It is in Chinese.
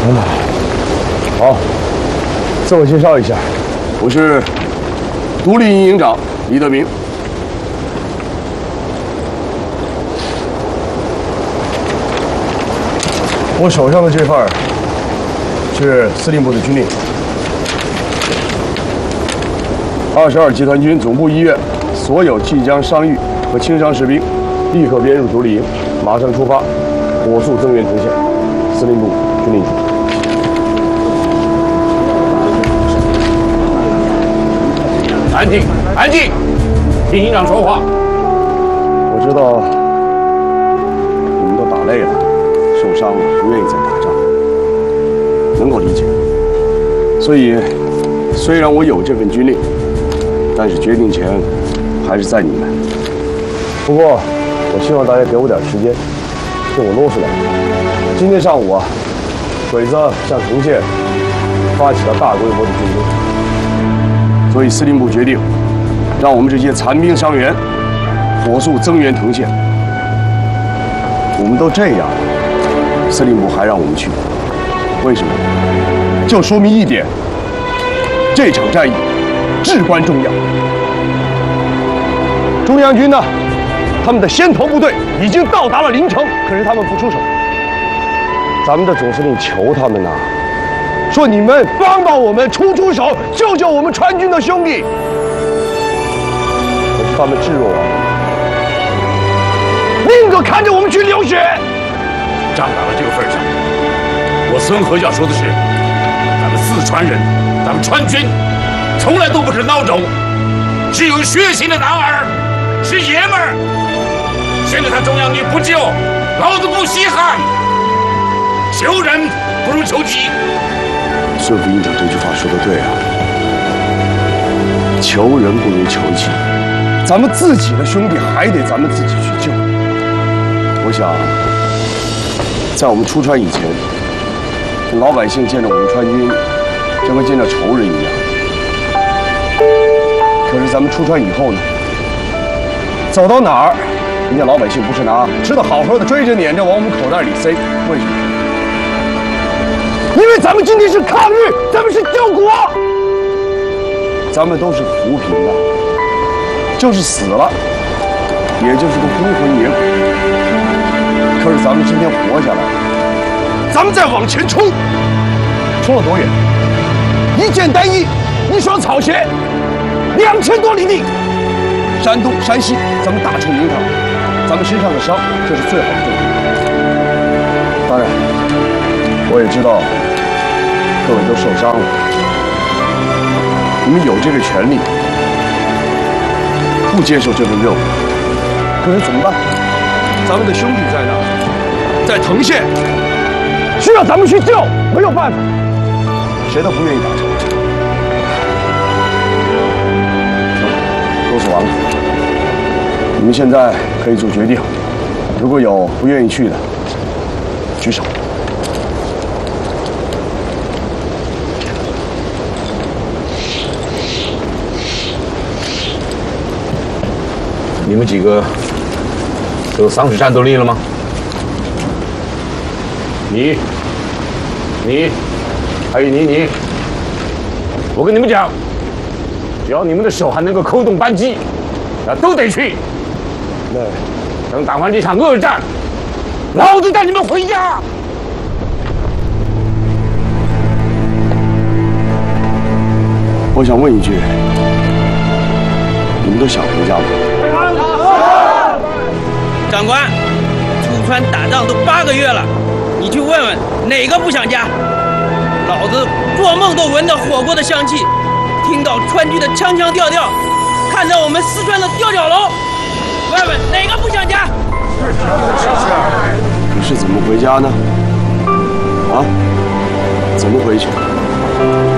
好，自我介绍一下，我是独立营营长李德明。我手上的这份是司令部的军令。22集团军总部医院所有即将伤愈和轻伤士兵，立刻编入独立营，马上出发，火速增援藤县。司令部军令处。 安静，安静，听营长说话。 我知道你们都打累了，受伤了，不愿意再打仗，能够理解。所以，虽然我有这份军令，但是决定权还是在你们。不过，我希望大家给我点时间，听我啰嗦两句。今天上午啊，鬼子向藤县发起了大规模的进攻，所以司令部决定，让我们这些残兵伤员火速增援藤县。我们都这样了，司令部还让我们去，为什么？就说明一点，这场战役至关重要。中央军呢，他们的先头部队已经到达了临城，可是他们不出手。咱们的总司令求他们呐，说你们帮帮我们，出手，救救我们川军的兄弟。可是他们置若罔闻，宁可看着我们去流血。 仗打到这个份上，我孙和要说的是，咱们四川人，咱们川军，从来都不是孬种，是有血性的男儿，是爷们儿。现在他中央你不救，老子不稀罕。求人不如求己。 孙副营长这句话说得对啊，求人不如求己。咱们自己的兄弟还得咱们自己去救。我想，在我们出川以前，老百姓见着我们川军，就跟见着仇人一样。可是咱们出川以后呢，走到哪儿，人家老百姓不是拿吃得好好的追着撵着往我们口袋里塞，为什么？因为咱们今天是抗日，咱们是救国，咱们都是扶贫的，就是死了，也就是个孤魂野鬼。可是咱们今天活下来，咱们再往前冲，冲了多远？一箭单一，一双草鞋，2000多里地，山东、山西，咱们大冲名堂，咱们身上的伤，这是最好的证明。当然，我也知道。各位都受伤了，你们有这个权利，不接受这份任务。可是怎么办？咱们的兄弟在那儿，在藤县，需要咱们去救，没有办法，谁都不愿意打仗。都说完了，你们现在可以做决定。如果有不愿意去的，举手。 你们几个都有丧尸战斗力了吗？你，还有你，我跟你们讲，只要你们的手还能够扣动扳机，那都得去。等打完这场恶战，老子带你们回家。 我想问一句，你们都想回家吗？ 长官，出川打仗都8个月了，你去问问哪个不想家？老子做梦都闻到火锅的香气，听到川军的腔腔调调，看到我们四川的吊脚楼，问问哪个不想家？ 可是怎么回家呢？啊？怎么回去？